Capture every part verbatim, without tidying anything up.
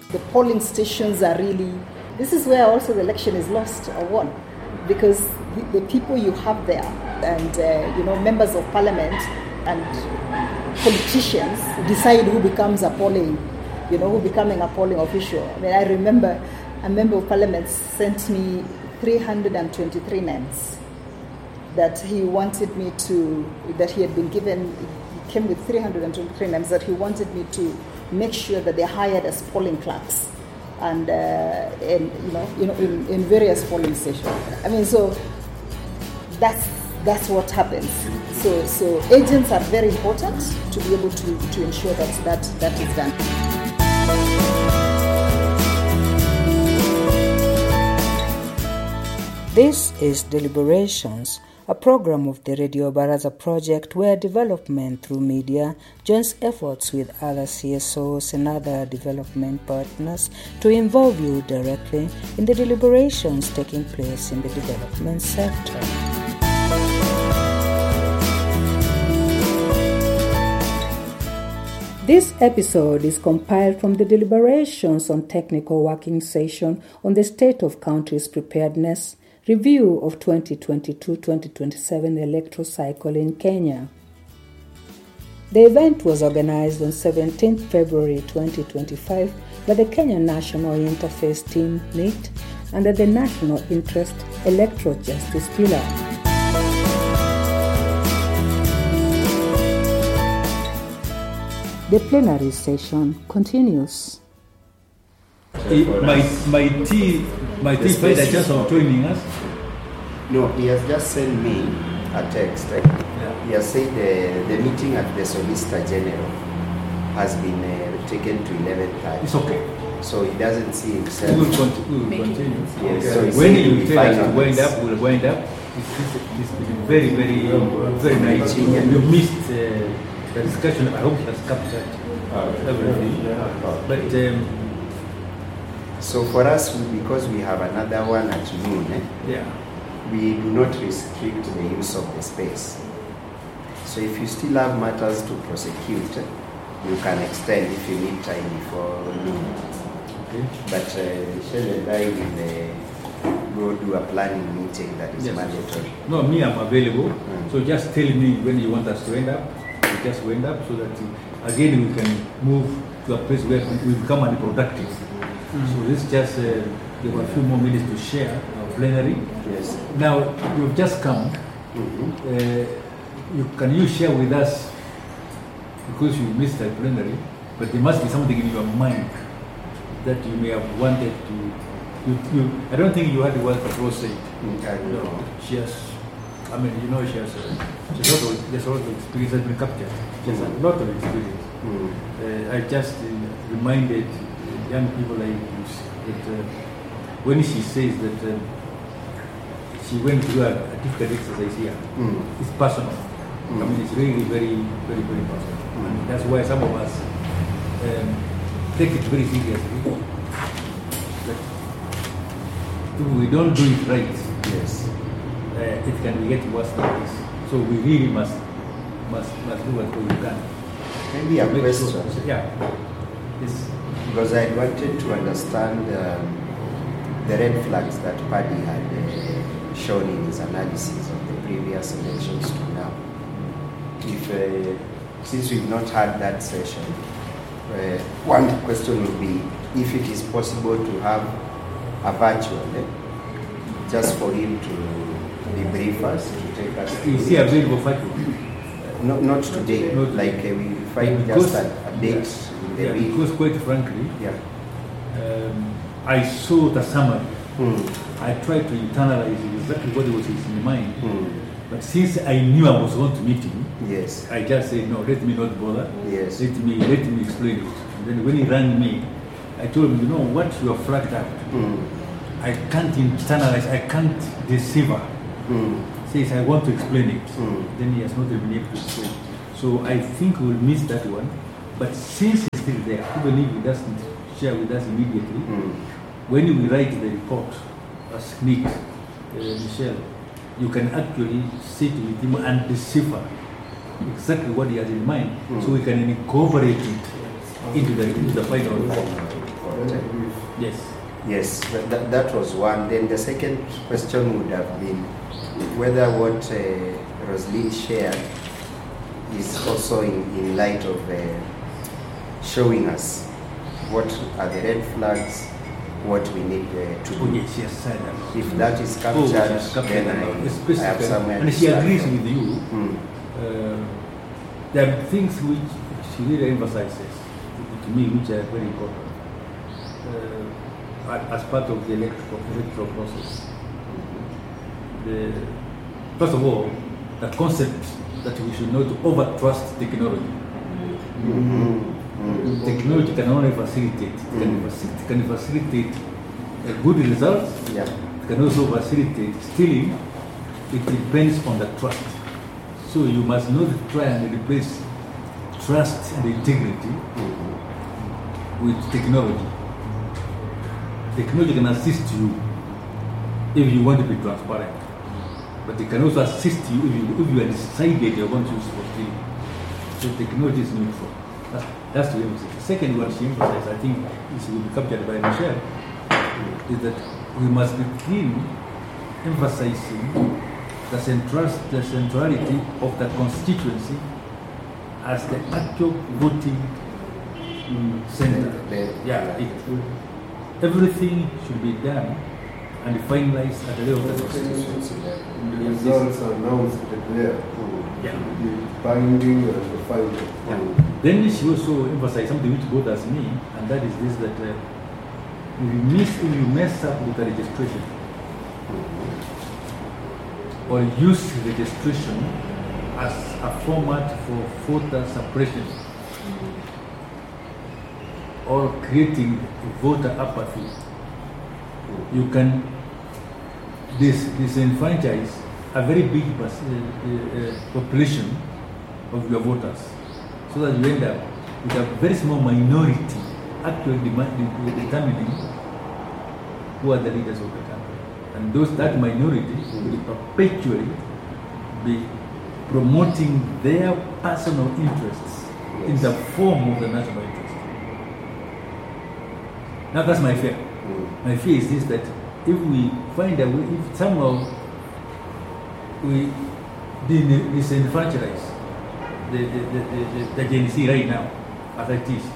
The polling stations are really, this is where also the election is lost or won, because the, the people you have there and, uh, you know, members of parliament and politicians decide who becomes a polling, you know, who becoming a polling official. I mean, I remember a member of parliament sent me three hundred twenty-three names that he wanted me to, that he had been given, he came with three hundred twenty-three names that he wanted me to make sure that they're hired as polling clerks and, uh, and you know, you know in, in various polling stations. I mean, so that's that's what happens. So so agents are very important to be able to, to ensure that, that that is done. This is Deliberations, a program of the Radio Baraza project where development through media joins efforts with other C S Os and other development partners to involve you directly in the deliberations taking place in the development sector. This episode is compiled from the deliberations on technical working session on the state of country's preparedness, review of twenty twenty-two twenty twenty-seven electoral cycle in Kenya. The event was organized on seventeenth February twenty twenty-five by the Kenya National Interface Team NIT under the National Interest Electoral Justice Pillar. The plenary session continues. My my T my T played a chance of joining us. No, he has just sent me a text. Eh? Yeah. He has said the, the meeting at the Solicitor General has been uh, taken to eleven thirty. It's okay. So he doesn't see himself. We will, conti- we will continue. Yes. Okay. So when you tell us to wind up, we'll wind up. It's, it's, it's been very, very, um, very nice. You, you missed uh, the discussion. I hope it has captured everything. But um, so for us, because we have another one at noon, eh, yeah, we do not restrict the use of the space. So if you still have matters to prosecute, you can extend if you need time before noon. Okay. But uh, Michelle and I will uh, go do a planning meeting that is yes. mandatory. No, me, I'm available. Mm. So just tell me when you want us to end up. We just end up so that uh, again we can move to a place where we become unproductive. Mm. So this just uh, there were a few more minutes to share our plenary. Yes. Now you've just come. Mm-hmm. Uh, you can you share with us, because you missed the plenary, but there must be something in your mind that you may have wanted to. You, you, I don't think you had the word for say. Mm-hmm. No, she has. I mean, you know, she has. Uh, she has a lot of, there's a lot of experience has been captured. She has a lot of experience. Mm-hmm. Uh, I just uh, reminded young people like you that uh, when she says that uh, she went through a, a difficult exercise here, mm. it's personal. Mm. I mean, it's really very, very, very personal. Mm. And that's why some of us um, take it very seriously. That if we don't do it right, yes, uh, it can get worse than this. So we really must must must do what we can. Maybe a question. Sure. Yeah. Yes. Because I wanted to understand um, the red flags that Paddy had uh, shown in his analysis of the previous elections to now. If, uh, since we've not had that session, uh, one question would be if it is possible to have a virtual, eh, just for him to debrief us, to take us. You see available virtual? Not, not today, not like uh, we find because, just a, a date yeah, in the yeah, week. Because quite frankly, yeah. um, I saw the summary. Hmm. I tried to internalize exactly what was in my mind. Hmm. But since I knew I was going to meet him, yes, I just said, no, let me not bother. Yes. Let me let me explain it. And then when he rang me, I told him, you know, what you have flagged out, hmm. I can't internalize, I can't deceive her. Hmm. Says, I want to explain it. Mm. Then he has not been able to explain. So I think we'll miss that one. But since he's still there, even if he doesn't share with us immediately, Mm. when we write the report, as Nick, uh, Michelle, you can actually sit with him and decipher exactly what he has in mind, mm. so we can incorporate it into the, into the final report. report. Yes. Yes, that, that, that was one. Then the second question would have been whether what uh, Rosalie shared is also in, in light of uh, showing us what are the red flags, what we need uh, to do. Oh, yes, yes, said that. If that is Oh, captured, yes, captured, then I, especially- I have somewhere and to she start agrees from. with you. Mm. Uh, there are things which she really emphasizes to, to me, which are very important uh, as part of the electoral, electoral process. The, first of all, the concept that we should not over-trust technology. Mm-hmm. Mm. Technology can only facilitate, Mm. can, facilitate can facilitate a good result, Yeah. it can also facilitate stealing. It depends on the trust. So you must not try and replace trust and integrity Mm-hmm. with technology. Technology can assist you if you want to be transparent, but it can also assist you if you, if you are decided you want to use for stealing. So technology is neutral. That's, that's the emphasis. The second one she emphasized, I think this will be captured by Michelle, is that we must begin emphasizing the, central, the centrality of the constituency as the actual voting center. The- Yeah, it, everything should be done and finalized at the level of the constituency. The results are announced there. Yeah. The binding and the final. Yeah. Then she also emphasized something which bothers me, and that is this: that uh, if you miss, if you mess up with the registration, or use registration as a format for voter suppression, or creating voter apathy, you can dis disenfranchise a very big uh, uh, population of your voters, so that you end up with a very small minority actually determining who are the leaders of the country. And those that minority will perpetually be promoting their personal interests in the form of the national interest. Now that's my fear. Mm. My fear is this, that if we find a way, if somehow we disenfranchise the, the, the, the, the Gen Z right now, as it is,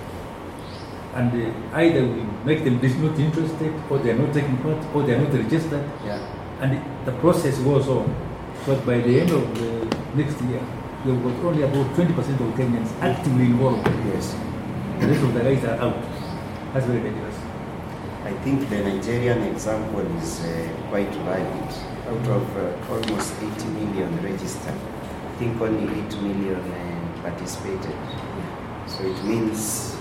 and uh, either we make them not interested, or they are not taking part, or they are not registered, Yeah. and the process goes on. But by the end of the next year, we've got only about twenty percent of Kenyans actively involved. Yes. The rest of the guys are out. That's very dangerous. I think the Nigerian example is uh, quite valid. Out of uh, almost eighty million registered, I think only eight million uh, participated. So it means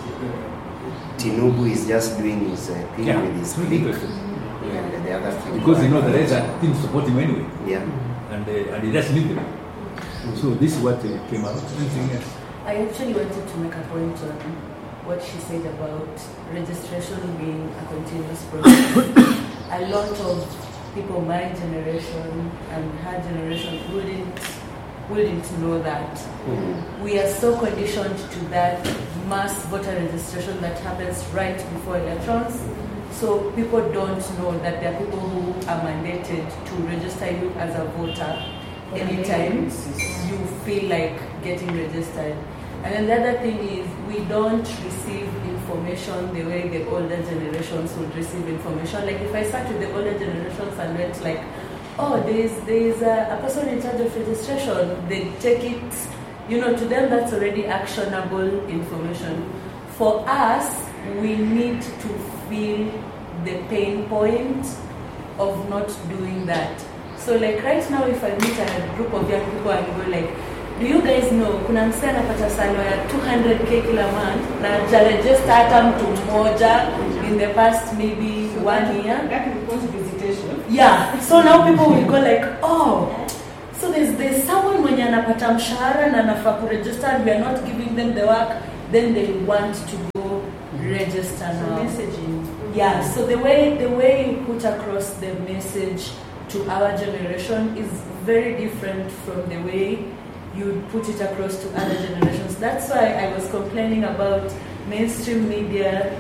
Tinubu is just doing his uh, thing Yeah, with his it's clique, ridiculous. and the other thing. Because you know the rest are didn't support him anyway, Yeah. and uh, and he just need them. So this is what uh, came out. Anything else? I actually wanted to make a point on what she said about registration being a continuous process. A lot of people my generation and her generation wouldn't wouldn't know that. Mm. We are so conditioned to that mass voter registration that happens right before elections. So people don't know that there are people who are mandated to register you as a voter anytime you feel like getting registered. And then the other thing is we don't receive information the way the older generations would receive information. Like if I start with the older generations and went like, oh, there's there's a, a person in charge of registration, they take it, you know, to them that's already actionable information. For us, we need to feel the pain point of not doing that. So like right now, if I meet a group of young people and go like, do you guys know kuna msee anapata salary ya two hundred K kila month na hajaregister hata mtu mmoja in the past maybe one year? That will cause visitation. Yeah. So now people will go like, oh, so there's there's someone mwenye anapata mshahara na anafaa kuregister and we are not giving them the work, then they want to go register now. So messaging. Yeah, so the way the way you put across the message to our generation is very different from the way you put it across to other generations. That's why I was complaining about mainstream media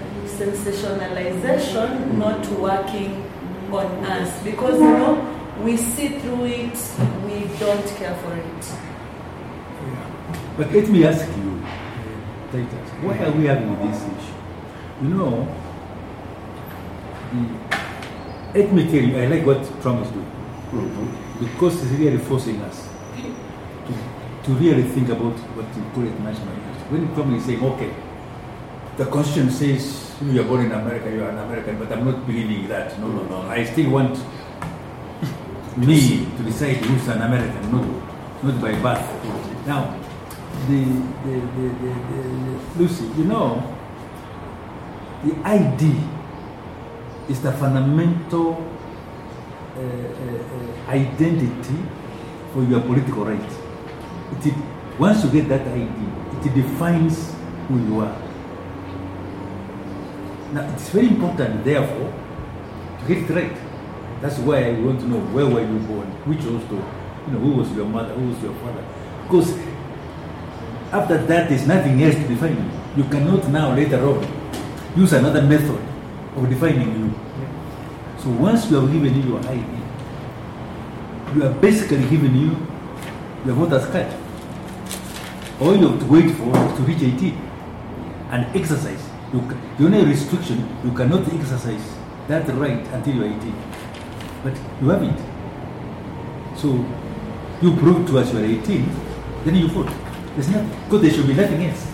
sensationalization not working on us, because you know we see through it, we don't care for it. Yeah. But let me ask you, uh, Titus, why are we having this issue? You know, the, let me tell you, I like what Trump is doing, mm-hmm. because it's really forcing us to, to really think about what you call it national interest. When Trump is saying, okay, the Constitution says you are born in America, you are an American, but I'm not believing that. No, no, no. I still want me to decide who's an American, not, not by birth. Now, the, the, the, the, the, Lucy, you know, the I D is the fundamental uh, uh, identity for your political rights. It, once you get that I D, it defines who you are. Now, it's very important, therefore, to get it right. That's why I want to know, where were you born? Which hostel? You know, who was your mother? Who was your father? Because after that, there's nothing else to define you. You cannot now, later on, use another method of defining you. So once you have given you your I D, you are basically giving you your voter's card. All you have to wait for is to reach eighteen and exercise. You, the only restriction, you cannot exercise that right until you are eighteen. But you have it. So you prove to us you are eighteen, then you vote. There's nothing, because there should be nothing else.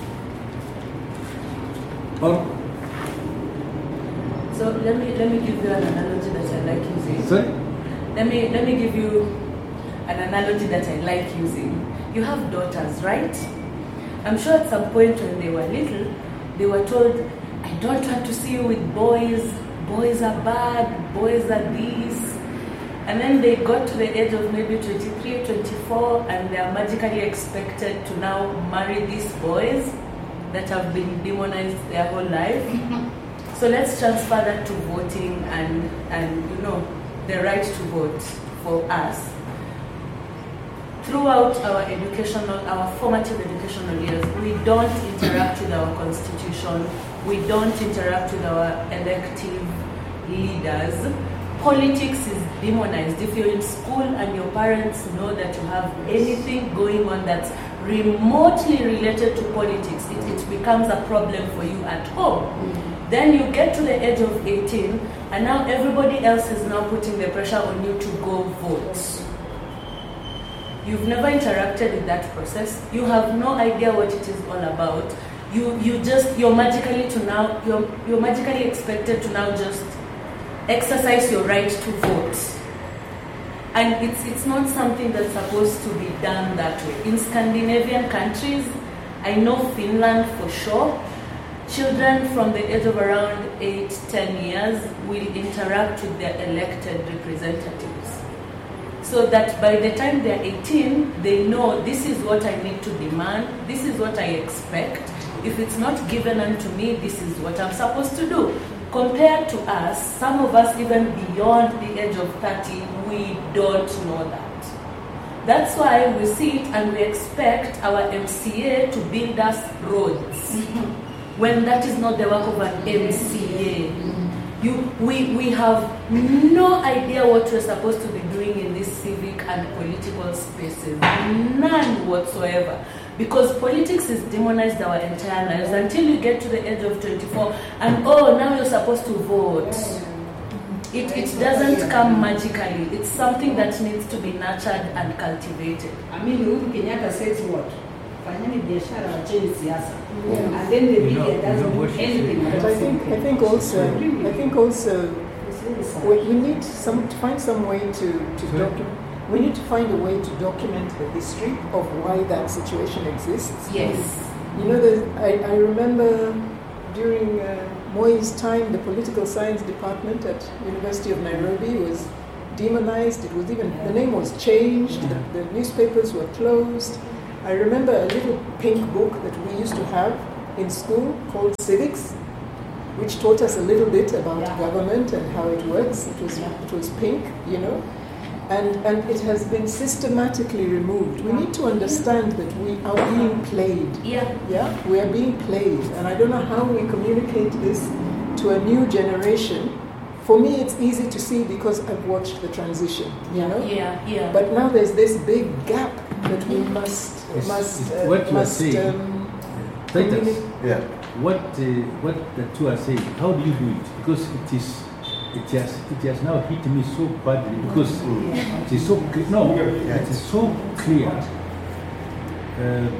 Or, so let me let me give you an analogy that I like using. Sorry? Let me let me give you an analogy that I like using. You have daughters, right? I'm sure at some point when they were little, they were told, I don't want to see you with boys, boys are bad, boys are this. And then they got to the age of maybe twenty-three, twenty-four, and they are magically expected to now marry these boys that have been demonized their whole life. So let's transfer that to voting and, and you know, the right to vote for us. Throughout our educational, our formative educational years, we don't interact with our constitution, we don't interact with our elective leaders. Politics is demonized. If you're in school and your parents know that you have anything going on that's remotely related to politics, it, it becomes a problem for you at home. Mm-hmm. Then you get to the age of eighteen, and now everybody else is now putting the pressure on you to go vote. You've never interacted with that process. You have no idea what it is all about. You you just you're magically to now you're you're magically expected to now just exercise your right to vote. And it's it's not something that's supposed to be done that way. In Scandinavian countries, I know Finland for sure, children from the age of around eight, ten years will interact with their elected representatives. So that by the time they're eighteen, they know this is what I need to demand, this is what I expect. If it's not given unto me, this is what I'm supposed to do. Compared to us, some of us even beyond the age of thirty, we don't know that. That's why we sit and we expect our M C A to build us roads, when that is not the work of an M C A. You, we, we have no idea what we're supposed to be doing in these civic and political spaces. None whatsoever. Because politics is demonized our entire lives until you get to the age of twenty-four and oh, now you're supposed to vote. It, it doesn't come magically. It's something that needs to be nurtured and cultivated. I mean, Uhuru Kenyatta says what? Fanyeni biashara wacheni siasa. And then the media doesn't do anything. But I think I think also I think also we, we need some to find some way to, to document. We need to find a way to document the history of why that situation exists. Yes. You know, the, I, I remember during uh, Moi's time, the political science department at University of Nairobi was demonized. It was even, the name was changed, the, the newspapers were closed. I remember a little pink book that we used to have in school called Civics, which taught us a little bit about yeah. government and how it works. It was, it was pink, you know. And, and it has been systematically removed. We need to understand that we are being played. Yeah. Yeah, we are being played. And I don't know how we communicate this to a new generation. For me, it's easy to see because I've watched the transition, you know? Yeah, yeah. But now there's this big gap that we must, It's- must, it's uh, what you are must saying. um, Titus, communi- Yeah. what uh, what the two are saying, how do you do it? Because it is, it has, it has now hit me so badly because it is so clear. No, it is so clear. Um,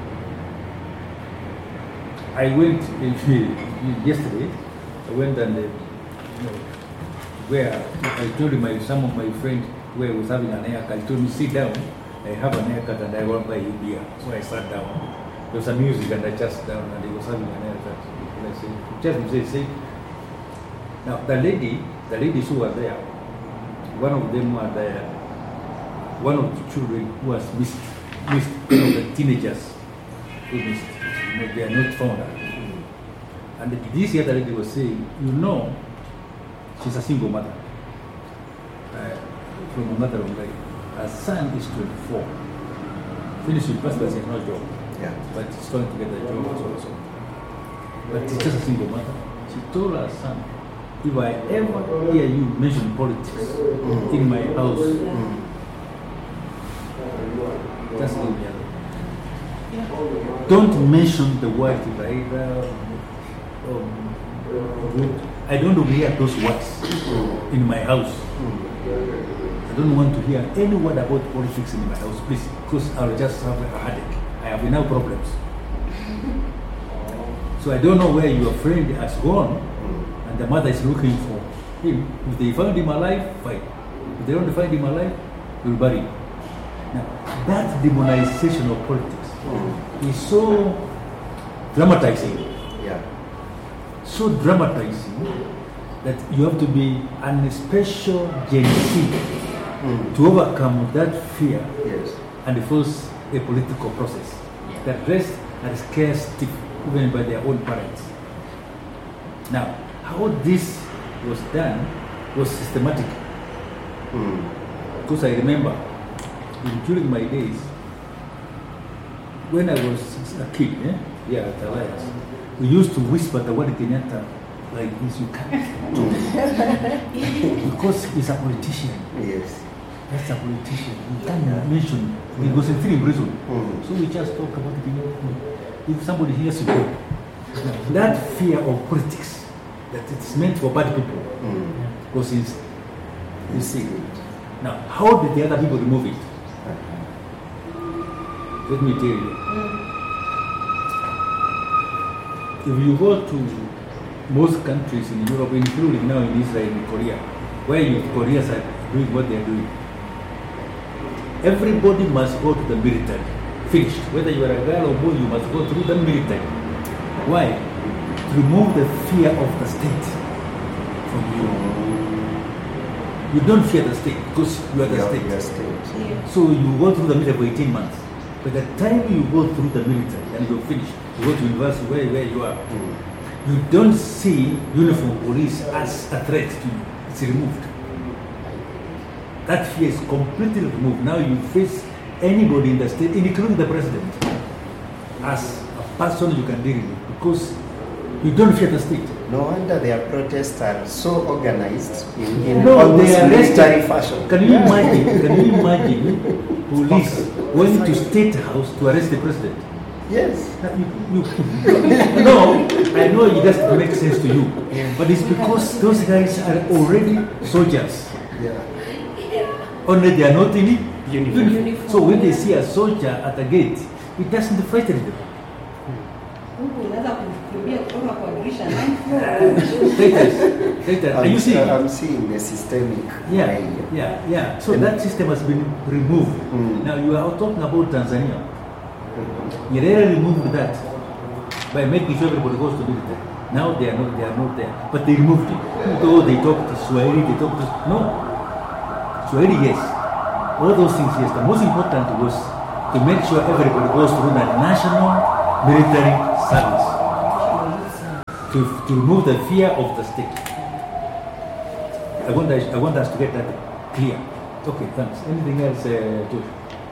I went uh, yesterday. I went and uh, you know, where I told my some of my friends where I was having an haircut. I told me sit down. I have an haircut and I want to buy you beer. So I sat down. There was some music and I just sat down and he was having an haircut. And I said, just say, say. Now the lady, the ladies who were there, one of them were there. One of the children who was missed, missed one of the teenagers who missed. You know, they are not found. And this other lady was saying, you know, she's a single mother. Uh, from a mother of like, her son is twenty-four. Finished with first class, no job. Yeah. But he's trying to get a job also. But he's just a single mother. She told her son, if I ever hear you mention politics mm. in my house, mm. just leave me alone. Yeah. Don't mention the word Raila. Um, I don't want to hear those words in my house. I don't want to hear any word about politics in my house, please, because I'll just have a headache. I have enough problems. So I don't know where your friend has gone, and the mother is looking for him. If they find him alive, fine. If they don't find him alive, we'll bury him. Now, that demonization of politics is so dramatizing. Yeah. So dramatizing that you have to be an special Gen Z mm. to overcome that fear yes. and force a political process yeah. that rests and scares stiff even by their own parents. Now, how this was done was systematic. Mm. Because I remember during my days, when I was a kid, eh, yeah, at Alliance, we used to whisper the word Kenyatta like this, you can't do it. Because he's a politician. Yes. That's a politician. You can't yeah. mention it. He was in three prison. Mm. So we just talk about it. If somebody hears you go, that fear of politics, that it's meant for bad people, mm. was in, instilled. Now, how did the other people remove it? Let me tell you. If you go to most countries in Europe, including now in Israel and Korea, where you Koreans are doing what they are doing, everybody must go to the military. Finished. Whether you are a girl or boy, you must go through the military. Why? To remove the fear of the state from you. You don't fear the state because you are the yeah, state. The state. Yeah. So you go through the military for eighteen months. By the time you go through the military and you're finished, you go to university where, where you are, mm. you don't see uniform police as a threat to you. It's removed. That fear is completely removed. Now you face anybody in the state, including the president, as a person you can deal with because you don't fear the state. No wonder their protests are so organized in, in no, almost they are military fashion. Can you imagine? Can you imagine police going to State House to arrest the president? Yes. You, you, no, I know it doesn't make sense to you, but it's because those guys are already soldiers. Yeah. Only they are not in uniform. uniform. So when they see a soldier at the gate, it doesn't frighten them. Are you seeing? I'm seeing the systemic. Yeah, way. yeah, yeah. So and that system has been removed. Mm. Now you are talking about Tanzania. Mm-hmm. You really removed that by making sure everybody goes to military. Now they are not, they are not there, but they removed it. Though they talk to Swahili, they talk to no Swahili, yes. All those things, yes. The most important was to make sure everybody goes through the national military service. To, to remove the fear of the state. I want, us, I want us to get that clear. Okay, thanks. Anything else, uh, Josh?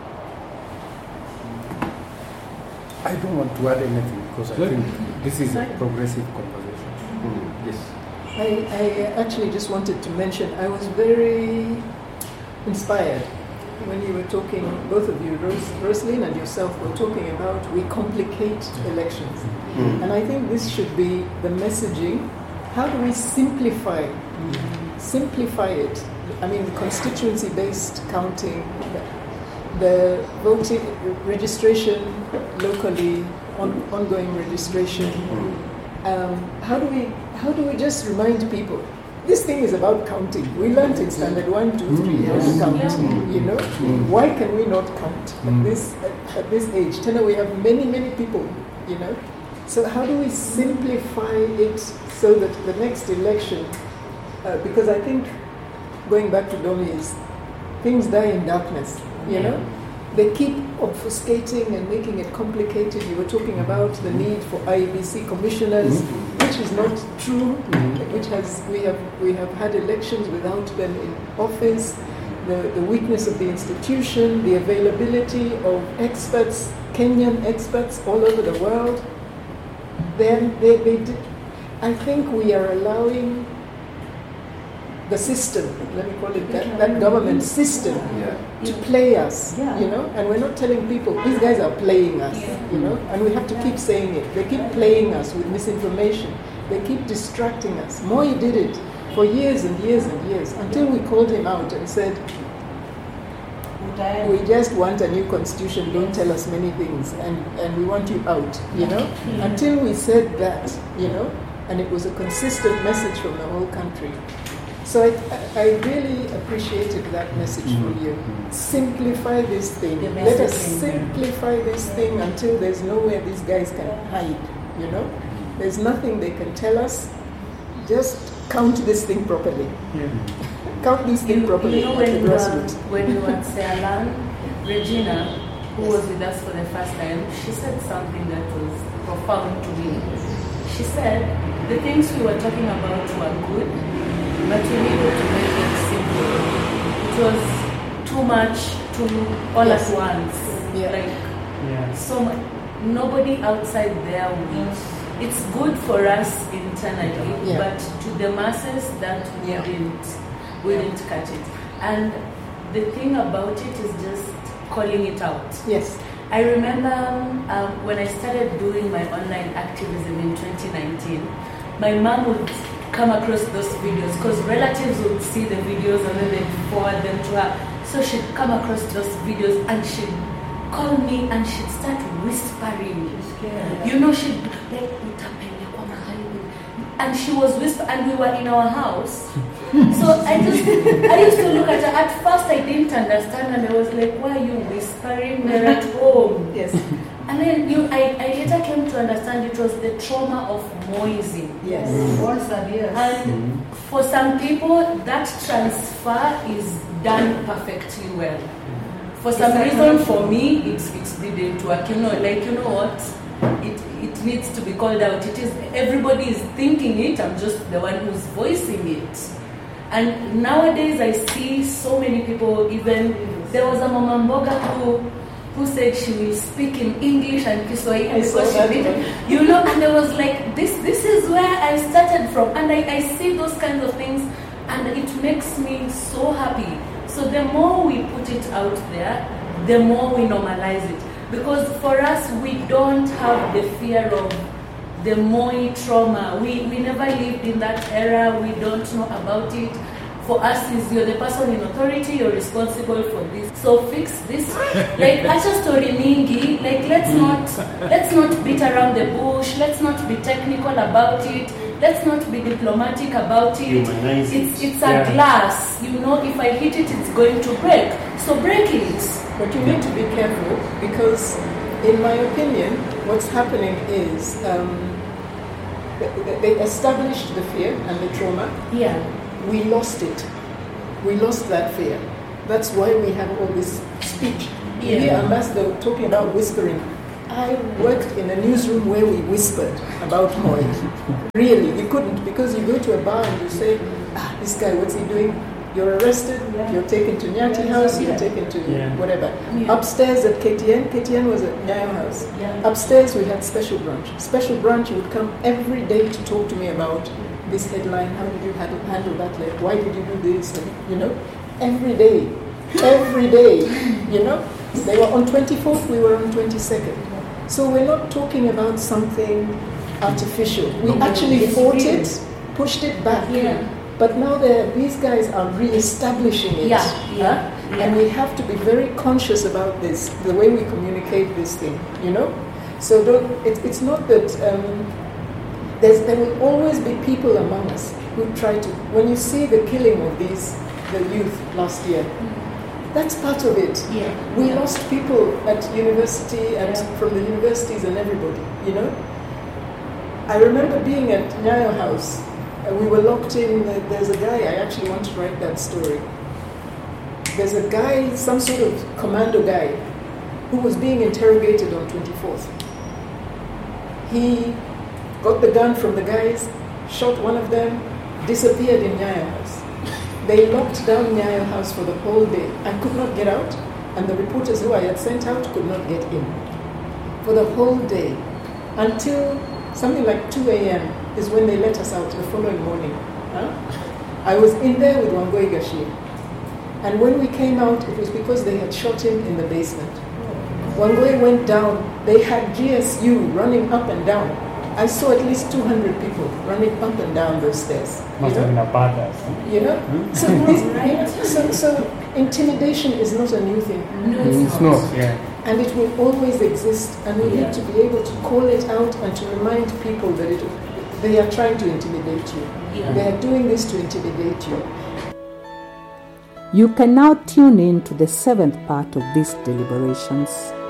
I don't want to add anything because I Good. think this is a progressive conversation. Mm. Yes. I, I actually just wanted to mention, I was very inspired when you were talking, both of you, Ros- Roslyn and yourself, were talking about we complicate elections. Mm. And I think this should be the messaging. How do we simplify, simplify it? I mean, the constituency-based counting, the, the voting registration locally, on, ongoing registration. Um, how do we how do we just remind people? This thing is about counting. We learned in standard one, two, three how to count. You know, why can we not count at this at, at this age? Tena, we have many many people. You know, so how do we simplify it so that the next election? Uh, because I think going back to Domi is things die in darkness. You know. They keep obfuscating and making it complicated. You were talking about the need for I E B C commissioners, mm-hmm. which is not true. Mm-hmm. Which has we have we have had elections without them in office. The the weakness of the institution, the availability of experts, Kenyan experts all over the world. Then they, they did, I think we are allowing the system, let me call it that, that government system, Yeah. to play us, Yeah. you know, and we're not telling people, these guys are playing us, you know, and we have to keep saying it. They keep playing us with misinformation. They keep distracting us. Moi did it for years and years and years until we called him out and said, we just want a new constitution, don't tell us many things, and, and we want you out, you know, until we said that, you know, and it was a consistent message from the whole country. So I, I really appreciated that message from you. Simplify this thing. Let us simplify this thing until there's nowhere these guys can hide, you know? There's nothing they can tell us. Just count this thing properly. Yeah. Count this thing You, properly. you know, at when the we, were, grassroots. when we were at Ceylon, Regina, who was with us for the first time, she said something that was profound to me. She said, the things we were talking about were good, but we needed to make it simple. It was too much, too all Yes. at once. Yeah. Like, Yeah. so much. Nobody outside there will. It's good for us internally, Yeah. but to the masses that Yeah. wouldn't, wouldn't cut it. And the thing about it is just calling it out. Yes. I remember um, when I started doing my online activism in twenty nineteen, my mom would come across those videos because relatives would see the videos and then they'd forward them to her. So she'd come across those videos and she'd call me and she'd start whispering. You know, she'd like, and she was whispering, and we were in our house. So I just, I used to look at her. At first I didn't understand and I was like, why are you whispering? We're at home. Yes. And then you, I, I later came to understand it was the trauma of Moisey. Yes. Once a year. And for some people, that transfer is done perfectly well. For some reason, for me, it's it's didn't work. You know, like you know what, it it needs to be called out. It is everybody is thinking it. I'm just the one who's voicing it. And nowadays, I see so many people. Even there was a Mama Mboga who who said she will speak in English and Kiswahili I saw because she that didn't. one. You know, and I was like, this this is where I started from, and I, I see those kinds of things, and it makes me so happy. So the more we put it out there, the more we normalize it. Because for us, we don't have the fear of the Moi trauma. We we never lived in that era. We don't know about it. For us, is you're the person in authority, you're responsible for this. So fix this. Like acha story mingi. Like let's not let's not beat around the bush. Let's not be technical about it. Let's not be diplomatic about it. Humanize it. It's it's a Yeah. glass. You know, if I hit it, it's going to break. So break it. But you need to be careful because, in my opinion, what's happening is um, they- they established the fear and the trauma. Yeah. We lost it. We lost that fear. That's why we have all this speech. Yeah. You hear Ambassador talking about whispering. I worked in a newsroom where we whispered about Moi. Really, you couldn't because you go to a bar and you say, ah, this guy, what's he doing? You're arrested, Yeah. you're taken to Nyati Yeah. House, you're Yeah. taken to Yeah. whatever. Yeah. Upstairs at K T N, K T N was at Nyayo House. Yeah. Upstairs we had special branch. Special branch would come every day to talk to me about this headline, how did you handle, handle that, like why did you do this, and, you know, every day, every day, you know. They were on twenty-fourth, we were on twenty-second. So we're not talking about something artificial. We No. actually It's fought real. it, pushed it back. Yeah. But now they're- these guys are re-establishing it. Yeah, yeah, huh? yeah. And we have to be very conscious about this, the way we communicate this thing, you know? So don't, it, it's not that um, there's, there will always be people among us who try to, when you see the killing of these, the youth last year, that's part of it. Yeah. We Yeah. lost people at university and Yeah. from the universities and everybody, you know? I remember being at Nyayo House. Uh, we were locked in. Uh, there's a guy, I actually want to write that story. There's a guy, some sort of commando guy, who was being interrogated on twenty-fourth. He got the gun from the guys, shot one of them, disappeared in Nyayo House. They locked down Nyayo House for the whole day. I could not get out, and the reporters who I had sent out could not get in. For the whole day, until something like two a.m. is when they let us out the following morning. Huh? I was in there with Wangoi Gashie. And when we came out, it was because they had shot him in the basement. Wangoi went down, they had G S U running up and down. I saw at least two hundred people running up and down those stairs. Must you have know? been a badass. You know? So, this, you know, so, so intimidation is not a new thing. No, It's not, yeah. And it will always exist, and we Yeah. need to be able to call it out and to remind people that it, they are trying to intimidate you. Yeah. They are doing this to intimidate you. You can now tune in to the seventh part of these deliberations.